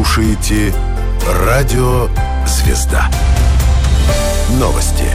слушаете Радио Звезда. Новости.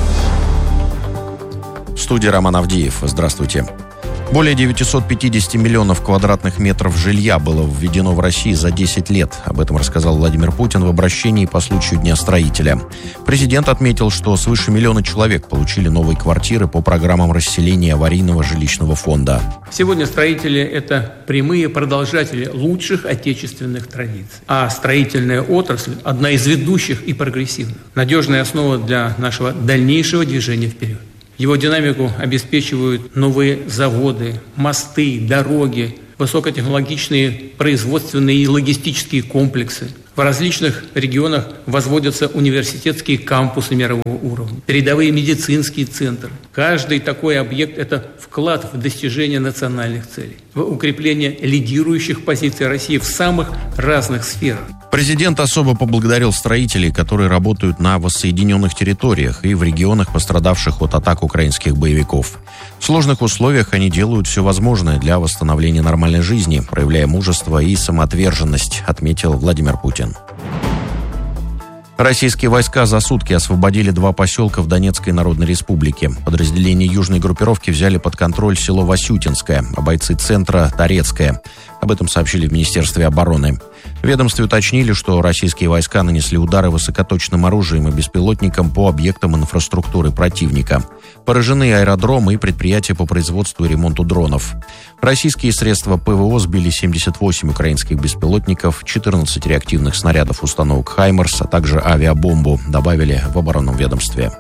В студии Роман Авдеев. Здравствуйте. Более 950 миллионов квадратных метров жилья было введено в России за 10 лет. Об этом рассказал Владимир Путин в обращении по случаю Дня строителя. Президент отметил, что свыше миллиона человек получили новые квартиры по программам расселения аварийного жилищного фонда. Сегодня строители – это прямые продолжатели лучших отечественных традиций. А строительная отрасль – одна из ведущих и прогрессивных. Надежная основа для нашего дальнейшего движения вперед. Его динамику обеспечивают новые заводы, мосты, дороги, высокотехнологичные производственные и логистические комплексы. В различных регионах возводятся университетские кампусы мирового уровня, передовые медицинские центры. Каждый такой объект – это вклад в достижение национальных целей, в укрепление лидирующих позиций России в самых разных сферах. Президент особо поблагодарил строителей, которые работают на воссоединенных территориях и в регионах, пострадавших от атак украинских боевиков. В сложных условиях они делают все возможное для восстановления нормальной жизни, проявляя мужество и самоотверженность, отметил Владимир Путин. Российские войска за сутки освободили 2 поселка в Донецкой Народной Республике. Подразделения южной группировки взяли под контроль село Васютинское, а бойцы центра – Торецкое. Об этом сообщили в Министерстве обороны. В ведомстве уточнили, что российские войска нанесли удары высокоточным оружием и беспилотником по объектам инфраструктуры противника. Поражены аэродромы и предприятия по производству и ремонту дронов. Российские средства ПВО сбили 78 украинских беспилотников, 14 реактивных снарядов установок «Хаймарс», а также авиабомбу, добавили в оборонном ведомстве.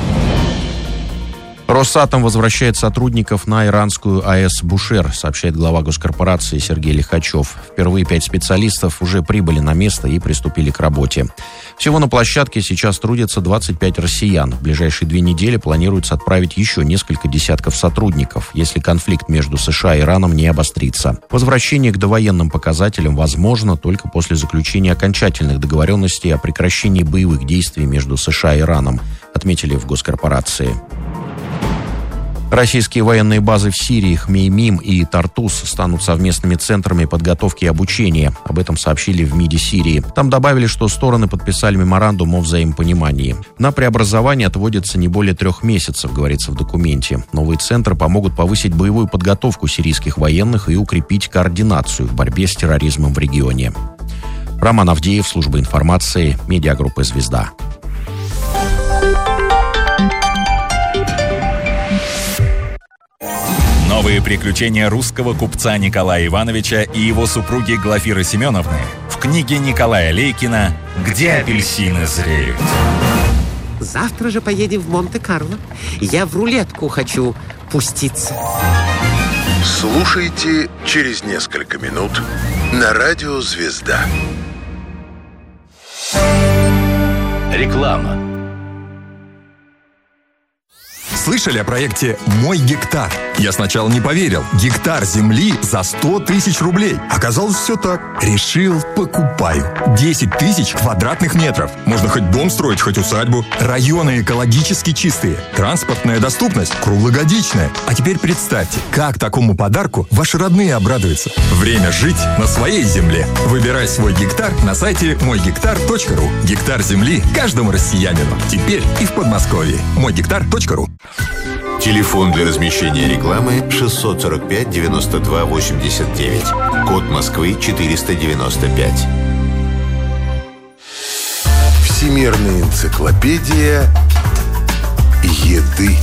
Росатом возвращает сотрудников на иранскую АЭС «Бушер», сообщает глава госкорпорации Сергей Лихачев. Впервые 5 специалистов уже прибыли на место и приступили к работе. Всего на площадке сейчас трудятся 25 россиян. В ближайшие 2 недели планируется отправить еще несколько десятков сотрудников, если конфликт между США и Ираном не обострится. Возвращение к довоенным показателям возможно только после заключения окончательных договоренностей о прекращении боевых действий между США и Ираном, отметили в госкорпорации. Российские военные базы в Сирии, Хмеймим и Тартус станут совместными центрами подготовки и обучения. Об этом сообщили в МИДе Сирии. Там добавили, что стороны подписали меморандум о взаимопонимании. На преобразование отводится не более 3 месяцев, говорится в документе. Новые центры помогут повысить боевую подготовку сирийских военных и укрепить координацию в борьбе с терроризмом в регионе. Роман Авдеев, служба информации, медиагруппа «Звезда». Новые приключения русского купца Николая Ивановича и его супруги Глафиры Семеновны в книге Николая Лейкина «Где апельсины зреют». Завтра же поедем в Монте-Карло. Я в рулетку хочу пуститься. Слушайте через несколько минут на Радио Звезда. Реклама. Слышали о проекте «Мой гектар»? Я сначала не поверил. Гектар земли за 100 тысяч рублей. Оказалось, все так. Решил, покупаю. 10 тысяч квадратных метров. Можно хоть дом строить, хоть усадьбу. Районы экологически чистые. Транспортная доступность круглогодичная. А теперь представьте, как такому подарку ваши родные обрадуются. Время жить на своей земле. Выбирай свой гектар на сайте moygektar.ru. Гектар земли каждому россиянину. Теперь и в Подмосковье. moygektar.ru. Телефон для размещения рекламы 645-92-89. Код Москвы 495. Всемирная энциклопедия еды.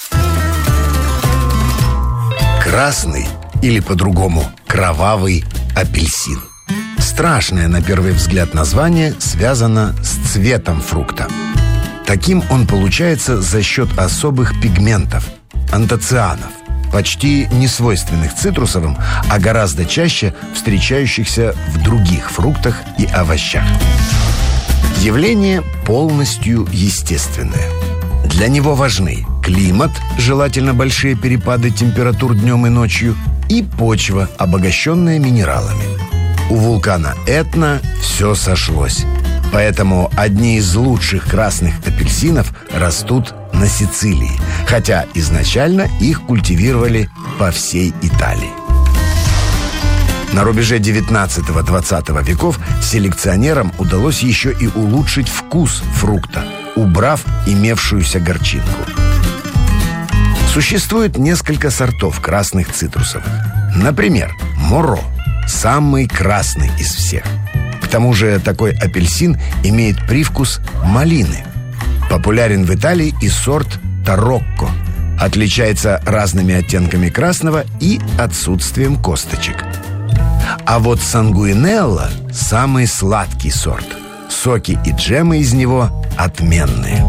Красный, или по-другому кровавый апельсин. Страшное на первый взгляд название связано с цветом фрукта. Таким он получается за счет особых пигментов – антоцианов, почти не свойственных цитрусовым, а гораздо чаще встречающихся в других фруктах и овощах. Явление полностью естественное. Для него важны климат, желательно большие перепады температур днем и ночью, и почва, обогащенная минералами. У вулкана Этна все сошлось. Поэтому одни из лучших красных апельсинов растут на Сицилии, хотя изначально их культивировали по всей Италии. На рубеже 19-20 веков селекционерам удалось еще и улучшить вкус фрукта, убрав имевшуюся горчинку. Существует несколько сортов красных цитрусовых. Например, Моро – самый красный из всех. К тому же такой апельсин имеет привкус малины. Популярен в Италии и сорт Тарокко. Отличается разными оттенками красного и отсутствием косточек. А вот Сангуинелло – самый сладкий сорт. Соки и джемы из него отменные.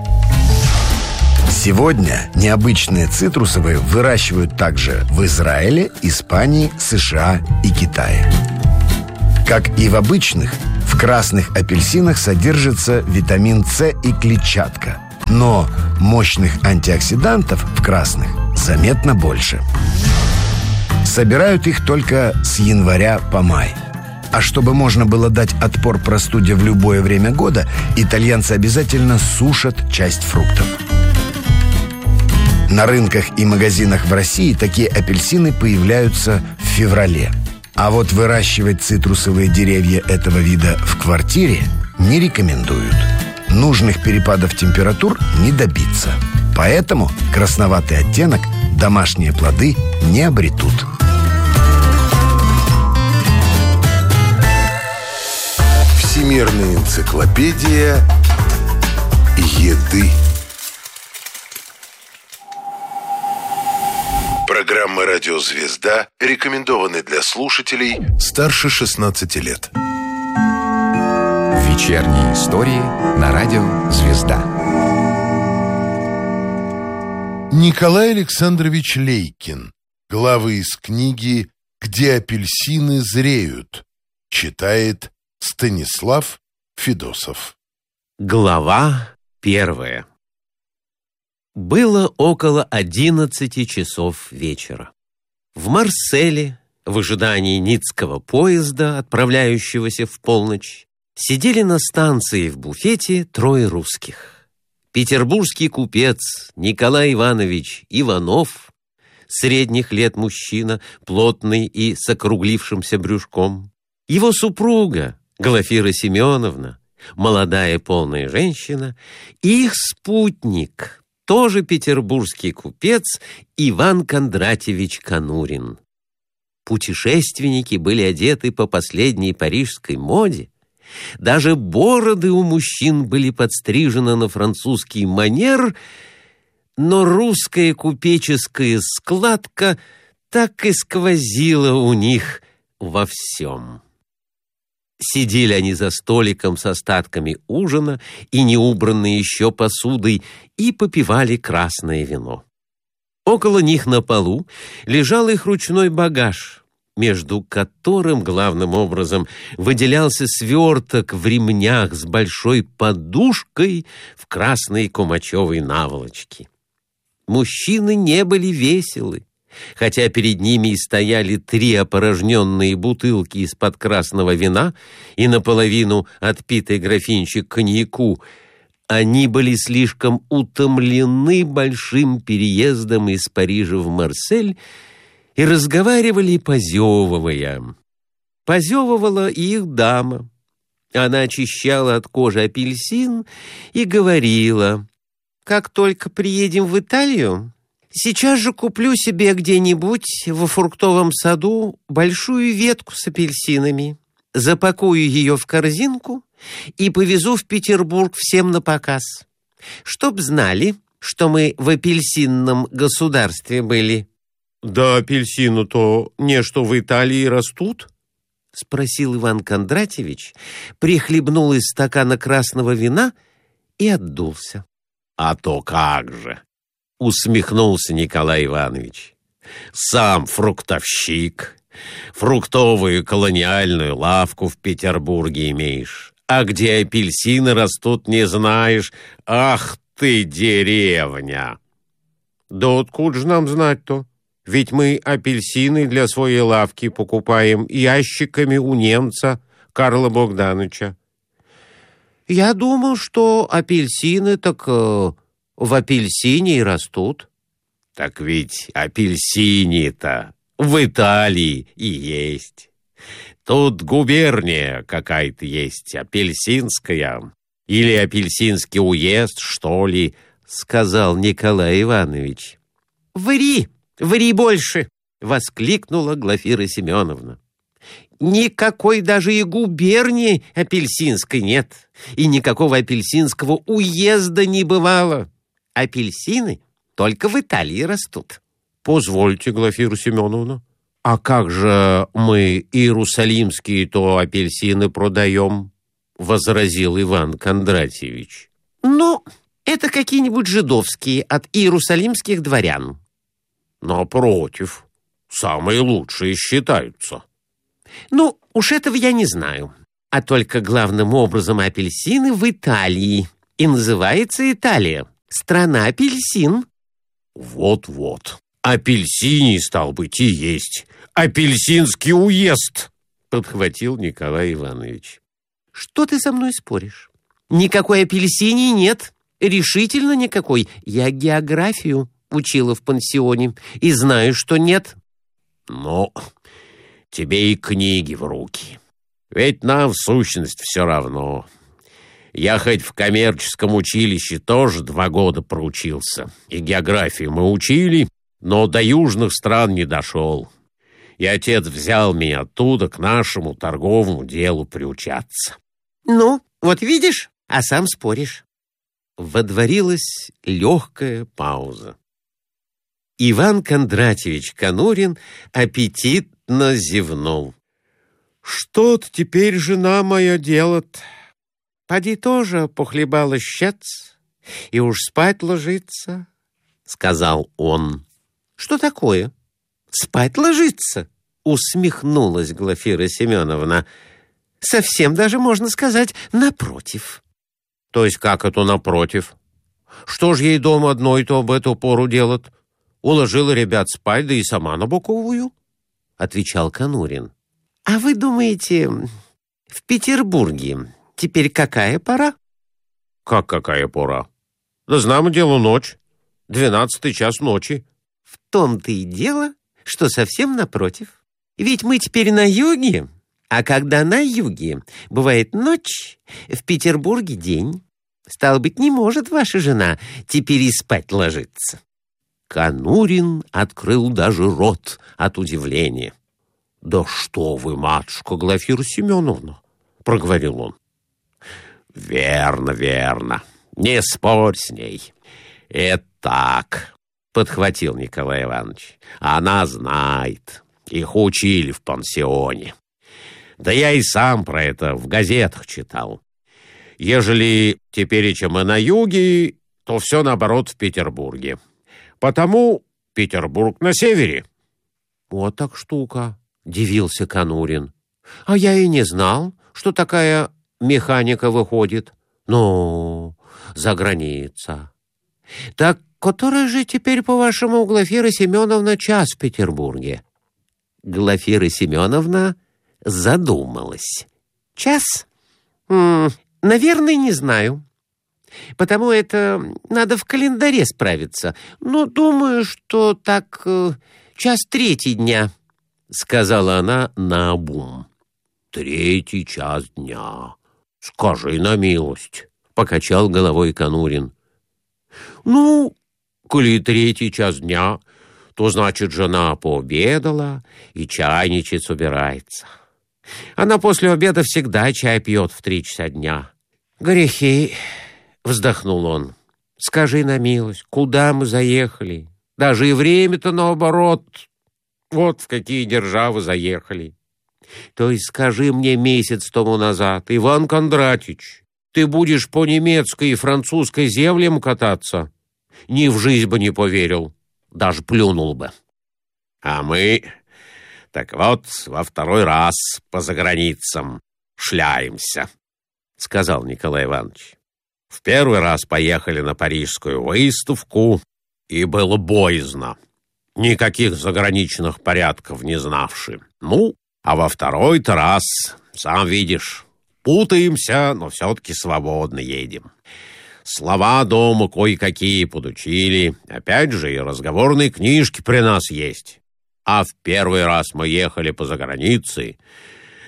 Сегодня необычные цитрусовые выращивают также в Израиле, Испании, США и Китае. Как и в обычных, в красных апельсинах содержится витамин С и клетчатка. Но мощных антиоксидантов в красных заметно больше. Собирают их только с января по май. А чтобы можно было дать отпор простуде в любое время года, итальянцы обязательно сушат часть фруктов. На рынках и магазинах в России такие апельсины появляются в феврале. А вот выращивать цитрусовые деревья этого вида в квартире не рекомендуют. Нужных перепадов температур не добиться. Поэтому красноватый оттенок домашние плоды не обретут. Всемирная энциклопедия еды. Программа «Радио Звезда» рекомендованы для слушателей старше 16 лет. Вечерние истории на радио «Звезда». Николай Александрович Лейкин. Главы из книги «Где апельсины зреют». Читает Станислав Федосов. Глава 1. Было около 11 часов вечера. В Марселе, в ожидании ницкого поезда, отправляющегося в полночь, сидели на станции в буфете 3 русских. Петербургский купец Николай Иванович Иванов, средних лет мужчина, плотный и с округлившимся брюшком, его супруга Глафира Семеновна, молодая полная женщина, и их спутник, тоже петербургский купец Иван Кондратьевич Конурин. Путешественники были одеты по последней парижской моде. Даже бороды у мужчин были подстрижены на французский манер, но русская купеческая складка так и сквозила у них во всем. Сидели они за столиком с остатками ужина и неубранной еще посудой и попивали красное вино. Около них на полу лежал их ручной багаж, между которым главным образом выделялся сверток в ремнях с большой подушкой в красной кумачевой наволочке. Мужчины не были веселы, хотя перед ними и стояли 3 опорожненные бутылки из-под красного вина и наполовину отпитый графинчик коньяку. Они были слишком утомлены большим переездом из Парижа в Марсель и разговаривали, позевывая. Позевывала и их дама. Она очищала от кожи апельсин и говорила: «Как только приедем в Италию, сейчас же куплю себе где-нибудь во фруктовом саду большую ветку с апельсинами, запакую ее в корзинку и повезу в Петербург всем на показ, чтоб знали, что мы в апельсинном государстве были». «Да апельсины-то не что в Италии растут?» — спросил Иван Кондратьевич, прихлебнул из стакана красного вина и отдулся. «А то как же!» — усмехнулся Николай Иванович. «Сам фруктовщик, фруктовую колониальную лавку в Петербурге имеешь, а где апельсины растут, не знаешь. Ах ты, деревня!» «Да откуда же нам знать-то? Ведь мы апельсины для своей лавки покупаем ящиками у немца Карла Богдановича». «Я думал, что апельсины так в апельсине и растут». «Так ведь апельсины-то в Италии и есть. Тут губерния какая-то есть, Апельсинская. Или Апельсинский уезд, что ли, сказал Николай Иванович. Ври, ври больше, воскликнула Глафира Семеновна. Никакой даже и губернии Апельсинской нет, и никакого Апельсинского уезда не бывало. Апельсины только в Италии растут. Позвольте, Глафира Семеновна, а как же мы иерусалимские-то апельсины продаем? Возразил Иван Кондратьевич. Ну, это какие-нибудь жидовские от иерусалимских дворян. Напротив, самые лучшие считаются. Ну, уж этого я не знаю. А только главным образом апельсины в Италии. И называется Италия страна апельсин. Вот-вот. Апельсиний, стал быть, и есть Апельсинский уезд, подхватил Николай Иванович. Что ты со мной споришь? Никакой апельсинии нет. Решительно никакой. Я географию учила в пансионе и знаю, что нет. Но тебе и книги в руки. Ведь нам, в сущности, все равно. Я хоть в коммерческом училище тоже 2 года проучился. И географию мы учили, но до южных стран не дошел. И отец взял меня оттуда к нашему торговому делу приучаться. Ну, вот видишь, а сам споришь. Водворилась легкая пауза. Иван Кондратьевич Конурин аппетитно зевнул. Что-то теперь жена моя делает. Поди тоже похлебала щец и уж спать ложится, сказал он. Что такое? Спать ложится? Усмехнулась Глафира Семеновна. Совсем даже, можно сказать, напротив. То есть как это напротив? Что ж ей дома одной-то об эту пору делать? Уложила ребят спать, да и сама на боковую, отвечал Конурин. А вы думаете, в Петербурге теперь какая пора? Как какая пора? Да знамо дело ночь, 12-й час ночи. В том-то и дело, что совсем напротив. Ведь мы теперь на юге, а когда на юге бывает ночь, в Петербурге день. Стало быть, не может ваша жена теперь и спать ложиться. Конурин открыл даже рот от удивления. «Да что вы, матушка Глафира Семеновна!» — проговорил он. «Верно, верно. Не спорь с ней. Это так», — подхватил Николай Иванович. «Она знает. Их учили в пансионе. Да я и сам про это в газетах читал. Ежели тепереча мы на юге, то все наоборот в Петербурге. Потому Петербург на севере». «Вот так штука», — дивился Конурин. «А я и не знал, что такая механика выходит. Ну, за граница. Так который же теперь, по-вашему, Глафира Семеновна, час в Петербурге?» Глафира Семеновна задумалась. «Час? Наверное, не знаю. Потому это надо в календаре справиться. Но думаю, что так 1:03 дня», — сказала она наобум. 3 час дня. Скажи на милость, — покачал головой Конурин. Ну, коли 3 час дня, то значит жена пообедала и чайничать собирается. Она после обеда всегда чай пьет в 3 часа дня. Грехи, — вздохнул он. Скажи на милость, куда мы заехали? Даже и время-то наоборот. Вот в какие державы заехали. То есть скажи мне месяц тому назад, Иван Кондратьевич, ты будешь по немецкой и французской землям кататься? Ни в жизнь бы не поверил, даже плюнул бы. А мы, так вот, во 2-й раз по заграницам шляемся, сказал Николай Иванович. В 1-й раз поехали на парижскую выставку, и было боязно. Никаких заграничных порядков не знавши. Ну, а во 2-й-то раз, сам видишь, путаемся, но все-таки свободно едем. Слова дома кое-какие подучили. Опять же, и разговорные книжки при нас есть. А в 1-й раз мы ехали по загранице,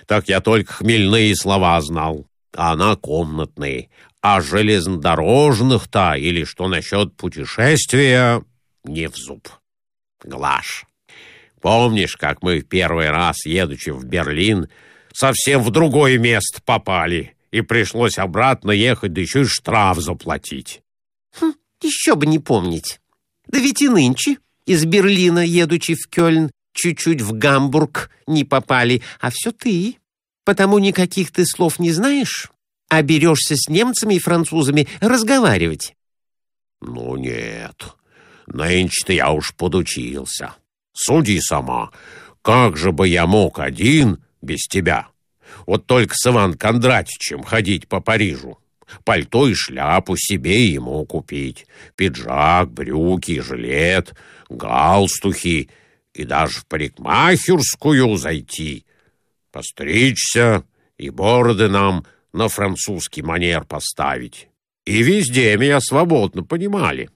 так я только хмельные слова знал, а она комнатные. А железнодорожных-то или что насчет путешествия не в зуб. Глаш, помнишь, как мы в первый раз, едучи в Берлин, совсем в другое место попали, и пришлось обратно ехать, да еще и штраф заплатить? Еще бы не помнить. Да ведь и нынче из Берлина, едучи в Кёльн, чуть-чуть в Гамбург не попали, а все ты. Потому никаких ты слов не знаешь, а берешься с немцами и французами разговаривать. Ну нет, нынче-то я уж подучился. Суди сама, как же бы я мог один без тебя? Вот только с Иваном Кондратичем ходить по Парижу. Пальто и шляпу себе и ему купить, пиджак, брюки, жилет, галстухи и даже в парикмахерскую зайти, постричься и бороды нам на французский манер поставить. И везде меня свободно понимали.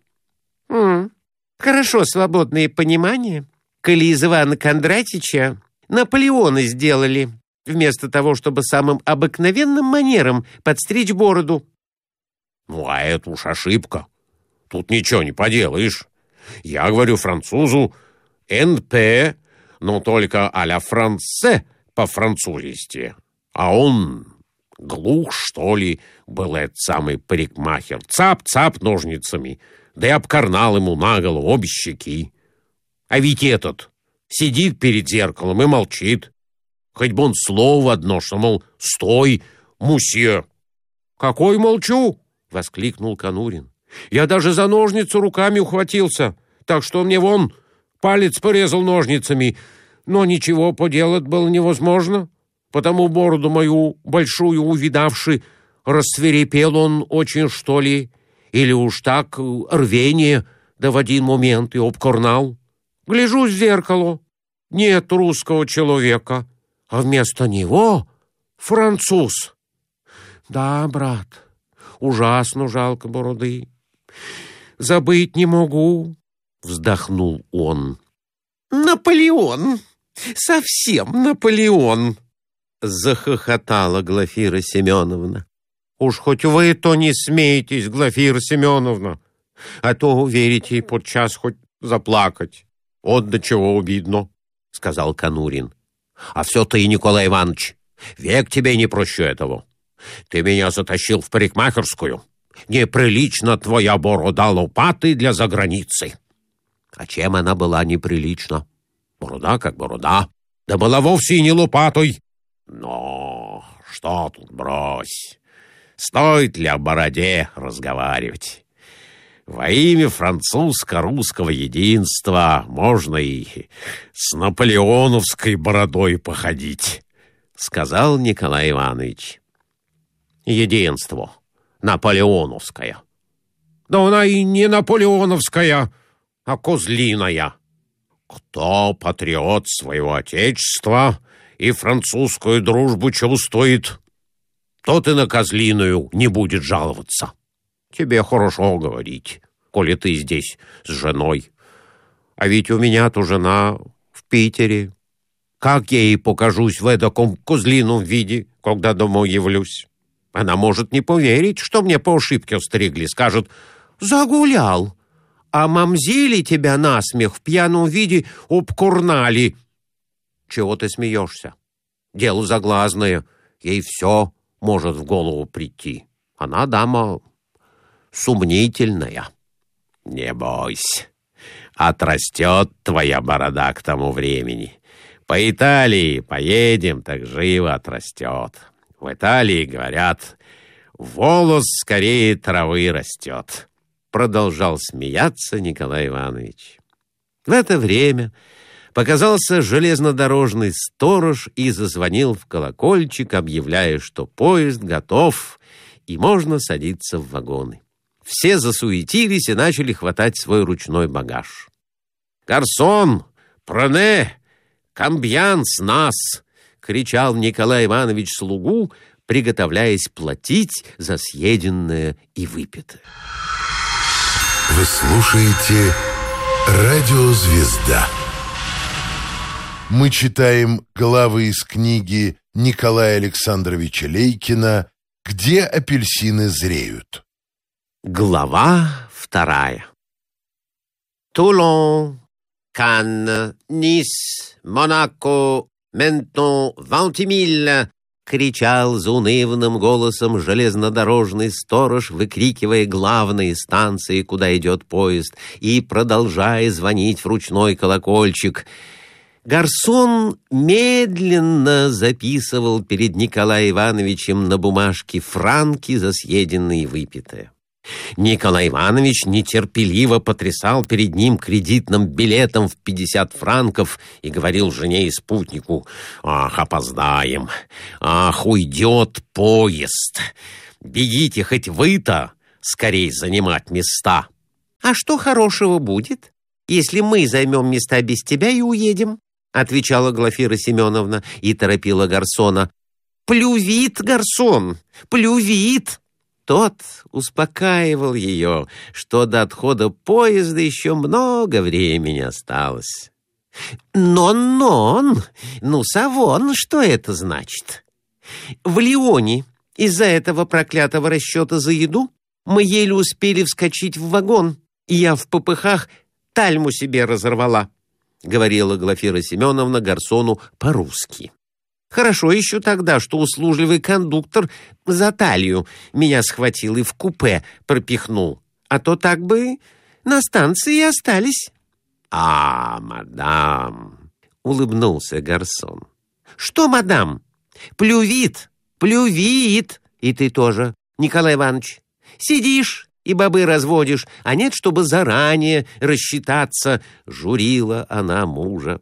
Хорошо свободное понимание, коли из Ивана Кондратича Наполеона сделали, вместо того, чтобы самым обыкновенным манером подстричь бороду. Ну, а это уж ошибка. Тут ничего не поделаешь. Я говорю французу «НП», но только а-ля франце по-французисти. А он глух, что ли, был этот самый парикмахер. Цап-цап ножницами, да и обкорнал ему на голову обе щеки. А ведь этот сидит перед зеркалом и молчит. Хоть бы он слово одно, что, мол, «стой, мусье». «Какой молчу?» — воскликнул Конурин. «Я даже за ножницу руками ухватился, так что мне вон палец порезал ножницами, но ничего поделать было невозможно, потому бороду мою большую увидавши, рассвирепел он очень, что ли, или уж так рвение, да в один момент и обкорнал. Гляжу в зеркало, нет русского человека, а вместо него француз. Да, брат, ужасно жалко бороды. Забыть не могу, вздохнул он. Наполеон, совсем Наполеон, захохотала Глафира Семеновна. Уж хоть вы то не смеетесь, Глафира Семеновна, а то уверите подчас хоть заплакать. Вот до чего обидно, сказал Конурин. А все ты, Николай Иванович, век тебе не прощу этого. Ты меня затащил в парикмахерскую. Неприлично твоя борода лопатой для заграницы. А чем она была неприлична? Борода как борода. Да была вовсе и не лопатой. Но что тут, брось. Стоит ли о бороде разговаривать? Во имя французско-русского единства можно и с наполеоновской бородой походить, сказал Николай Иванович. Единство. Наполеоновская. Да она и не наполеоновская, а козлиная. Кто патриот своего отечества и французскую дружбу чувствует, тот и на козлиную не будет жаловаться. Тебе хорошо говорить, коли ты здесь с женой. А ведь у меня-то жена в Питере. Как я ей покажусь в эдаком козлином виде, когда домой явлюсь? Она может не поверить, что мне по ошибке стригли. Скажет: загулял, а мамзели тебя насмех в пьяном виде обкурнали. Чего ты смеешься? Дело заглазное, ей все может в голову прийти. Она дама сумнительная. Не бойся, отрастет твоя борода к тому времени. По Италии поедем, так живо отрастет. В Италии, говорят, волос скорее травы растет. Продолжал смеяться Николай Иванович. В это время показался железнодорожный сторож и зазвонил в колокольчик, объявляя, что поезд готов и можно садиться в вагоны. Все засуетились и начали хватать свой ручной багаж. «Гарсон! Проне! Камбьян с нас!» — кричал Николай Иванович слугу, приготовляясь платить за съеденное и выпитое. Вы слушаете «Радио Звезда». Мы читаем главы из книги Николая Александровича Лейкина «Где апельсины зреют». Глава 2. Тулон, Канн, Нис, Монако, Ментон, Вантимиль, кричал заунывным голосом железнодорожный сторож, выкрикивая главные станции, куда идет поезд, и продолжая звонить в ручной колокольчик. Гарсон медленно записывал перед Николаем Ивановичем на бумажке франки за съеденное и выпитое. Николай Иванович нетерпеливо потрясал перед ним кредитным билетом в 50 франков и говорил жене и спутнику: «Ах, опоздаем! Ах, уйдет поезд! Бегите хоть вы-то скорей занимать места!» «А что хорошего будет, если мы займем места без тебя и уедем?» — отвечала Глафира Семеновна и торопила Гарсона. «Плювит, Гарсон, плювит!» Тот успокаивал ее, что до отхода поезда еще много времени осталось. «Нон-нон! Ну, Савон, что это значит? В Лионе из-за этого проклятого расчета за еду мы еле успели вскочить в вагон, и я в попыхах тальму себе разорвала», — говорила Глафира Семеновна Гарсону по-русски. «Хорошо еще тогда, что услужливый кондуктор за талию меня схватил и в купе пропихнул, а то так бы на станции и остались». «А, мадам», — улыбнулся Гарсон. «Что, мадам? Плювит, плювит. И ты тоже, Николай Иванович. Сидишь и бобы разводишь, а нет, чтобы заранее рассчитаться», — журила она мужа.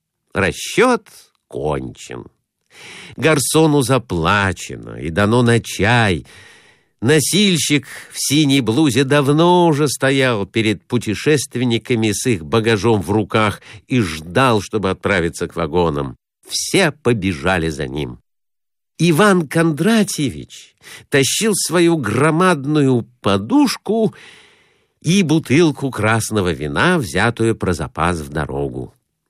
Расчет кончен. Гарсону заплачено и дано на чай. Носильщик в синей блузе давно уже стоял перед путешественниками с их багажом в руках и ждал, чтобы отправиться к вагонам. Все побежали за ним. Иван Кондратьевич тащил свою громадную подушку и бутылку красного вина, взятую про запас в дорогу.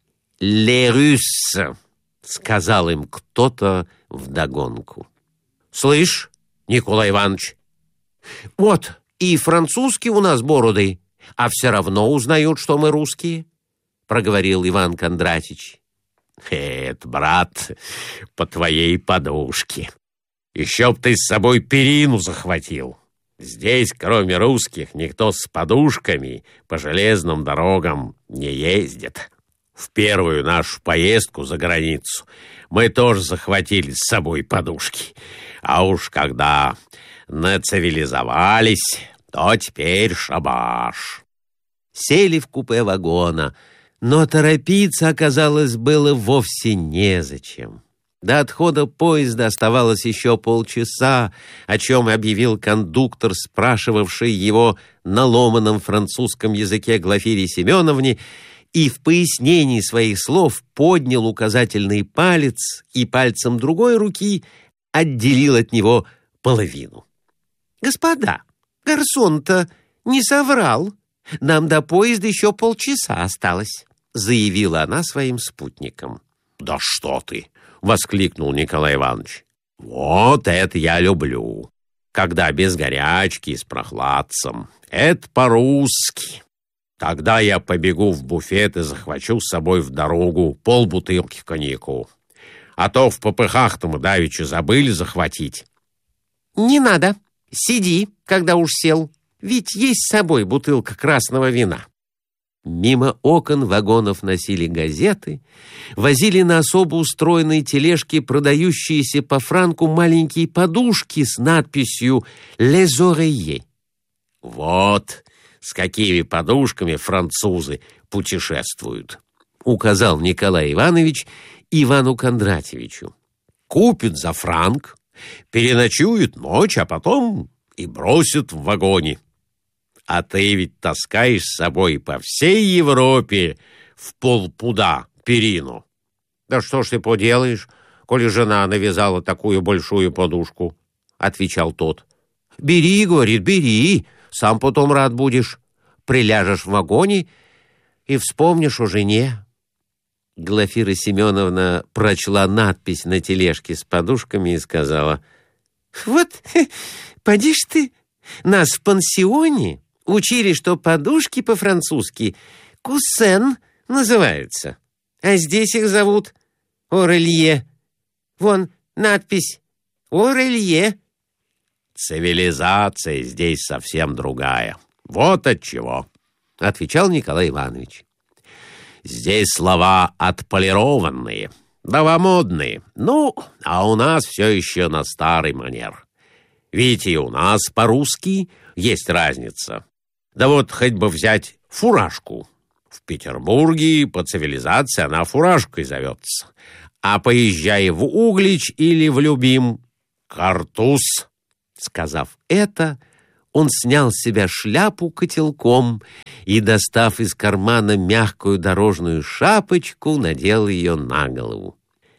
«Ле Русс», — сказал им кто-то вдогонку. «Слышь, Николай Иванович, вот и французские у нас бороды, а все равно узнают, что мы русские», — проговорил Иван Кондратьевич. «Это, брат, по твоей подушке. Еще б ты с собой перину захватил. Здесь, кроме русских, никто с подушками по железным дорогам не ездит. В первую нашу поездку за границу мы тоже захватили с собой подушки. А уж когда нацивилизовались, то теперь шабаш». Сели в купе вагона, но торопиться, оказалось, было вовсе незачем. До отхода поезда оставалось еще полчаса, о чем объявил кондуктор, спрашивавший его на ломаном французском языке Глафире Семеновне, и в пояснении своих слов поднял указательный палец и пальцем другой руки отделил от него половину. «Господа, Гарсон-то не соврал. Нам до поезда еще полчаса осталось», — заявила она своим спутникам. «Да что ты!» — воскликнул Николай Иванович. «Вот это я люблю, когда без горячки и с прохладцем. Это по-русски. Тогда я побегу в буфет и захвачу с собой в дорогу полбутылки коньяку. А то в попыхах-то мы давеча забыли захватить». «Не надо. Сиди, когда уж сел. Ведь есть с собой бутылка красного вина». Мимо окон вагонов носили газеты, возили на особо устроенной тележке продающиеся по франку маленькие подушки с надписью «Les oreillers». «Вот с какими подушками французы путешествуют», — указал Николай Иванович Ивану Кондратьевичу. «Купят за франк, переночуют ночь, а потом и бросят в вагоне. А ты ведь таскаешь с собой по всей Европе в полпуда перину». «Да что ж ты поделаешь, коли жена навязала такую большую подушку», — отвечал тот. «Бери, — говорит, — бери, сам потом рад будешь. Приляжешь в вагоне и вспомнишь о жене». Глафира Семеновна прочла надпись на тележке с подушками и сказала: «Вот, поди ж ты, нас в пансионе учили, что подушки по-французски «куссен» называются, а здесь их зовут «орелье». Вон надпись «орелье». «Цивилизация здесь совсем другая. Вот отчего», — отвечал Николай Иванович. «Здесь слова отполированные, новомодные. Ну, а у нас все еще на старый манер. Ведь и у нас по-русски есть разница. Да вот хоть бы взять фуражку. В Петербурге по цивилизации она фуражкой зовется. А поезжай в Углич или в Любим — картуз». Сказав это, он снял с себя шляпу котелком и, достав из кармана мягкую дорожную шапочку, надел ее на голову.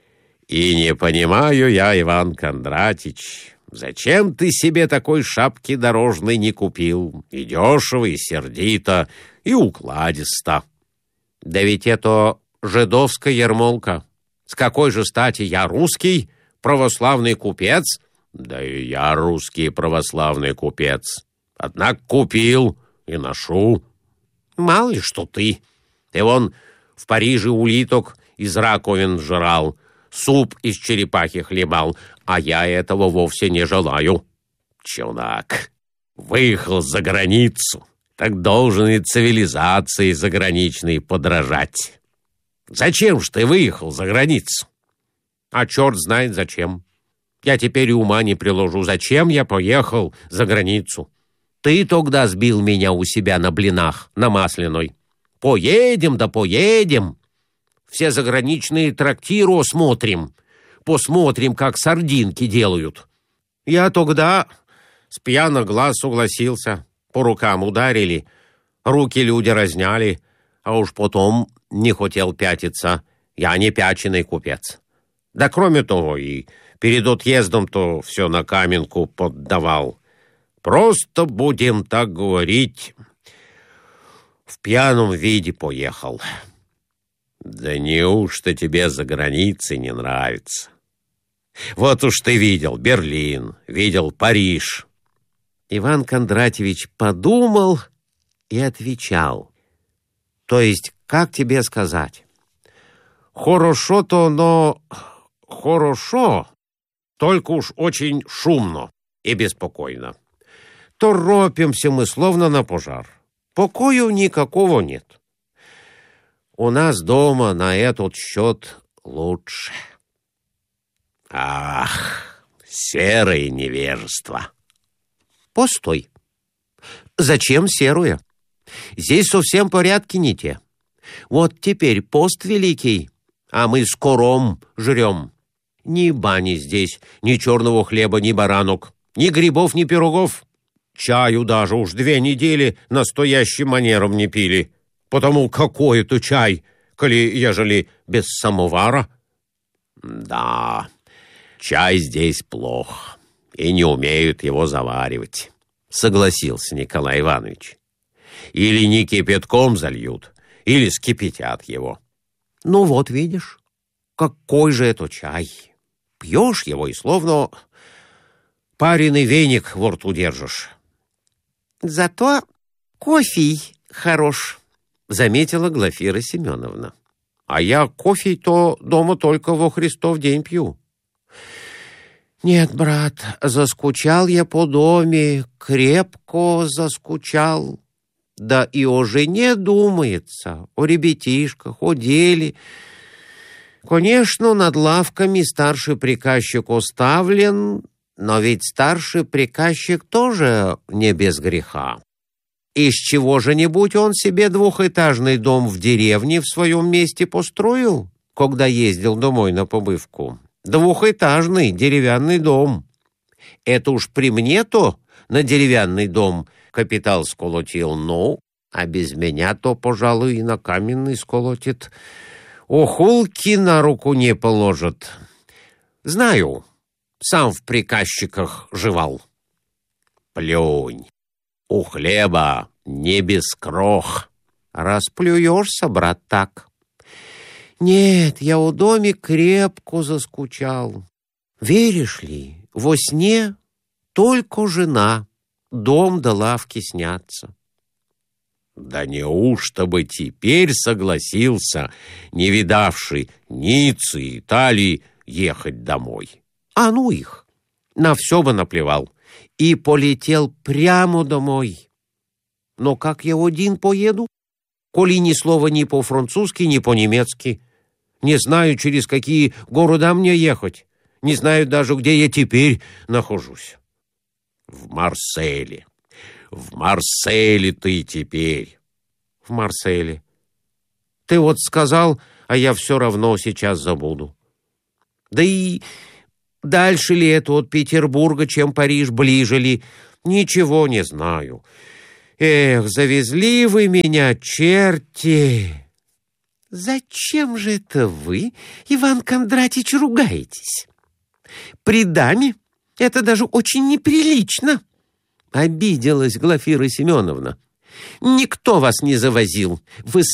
«И не понимаю я, Иван Кондратич, зачем ты себе такой шапки дорожной не купил? И дешево, и сердито, и укладисто». «Да ведь это жидовская ермолка. С какой же стати я русский православный купец?» «Да и я русский православный купец. Однако купил и ношу». «Мало ли что ты. Ты вон в Париже улиток из раковин жрал, суп из черепахи хлебал, а я этого вовсе не желаю». «Чудак, выехал за границу, так должен и цивилизации заграничной подражать. Зачем ж ты выехал за границу?» «А черт знает зачем. Я теперь и ума не приложу, зачем я поехал за границу. Ты тогда сбил меня у себя на блинах, на Масляной. Поедем, да поедем. Все заграничные трактиры осмотрим. Посмотрим, как сардинки делают. Я тогда с пьяно глаз согласился. По рукам ударили, руки люди разняли, а уж потом не хотел пятиться. Я не пяченый купец. Да кроме того, и перед отъездом-то все на каменку поддавал. Просто, будем так говорить, в пьяном виде поехал». «Да неужто тебе за границей не нравится? Вот уж ты видел Берлин, видел Париж». Иван Кондратьевич подумал и отвечал: «То есть, как тебе сказать? Хорошо-то, но хорошо, только уж очень шумно и беспокойно. Торопимся мы словно на пожар. Покою никакого нет. У нас дома на этот счет лучше». «Ах, серое невежество!» «Постой. Зачем серое? Здесь совсем порядки не те. Вот теперь пост великий, а мы скором жрем. Ни бани здесь, ни черного хлеба, ни баранок, ни грибов, ни пирогов. Чаю даже уж 2 недели настоящим манером не пили. Потому какой это чай, ежели без самовара?» «Да, чай здесь плох, и не умеют его заваривать», — согласился Николай Иванович. «Или не кипятком зальют, или скипятят его». «Ну вот видишь, какой же это чай! Пьешь его и словно пареный веник во рту держишь». «Зато кофе хорош», — заметила Глафира Семеновна. «А я кофе-то дома только во Христов день пью». «Нет, брат, заскучал я по доме, крепко заскучал. Да и о жене думается, о ребятишках, о деле. Конечно, над лавками старший приказчик оставлен, но ведь старший приказчик тоже не без греха. Из чего же-нибудь он себе 2-этажный дом в деревне в своем месте построил, когда ездил домой на побывку? 2-этажный деревянный дом. Это уж при мне-то на деревянный дом капитал сколотил, ну, а без меня-то, пожалуй, и на каменный сколотит. Охулки на руку не положат. Знаю, сам в приказчиках жевал». «Плюнь. У хлеба не без крох». «Расплюешься, брат, так. Нет, я у доме крепко заскучал. Веришь ли, во сне только жена, дом до лавки снятся. Да неужто бы теперь согласился, не видавший Ниццы и Италии, ехать домой? А ну их, на все бы наплевал и полетел прямо домой. Но как я один поеду, коли ни слова ни по-французски, ни по-немецки? Не знаю, через какие города мне ехать. Не знаю даже, где я теперь нахожусь. В Марселе. В Марселе ты теперь. В Марселе. Ты вот сказал, а я все равно сейчас забуду. Да и дальше ли это от Петербурга, чем Париж, ближе ли? Ничего не знаю. Эх, завезли вы меня, черти! Зачем же это вы, Иван Кондратич, ругаетесь? При даме это даже очень неприлично. Обиделась Глафира Семеновна. Никто вас не завозил. Вы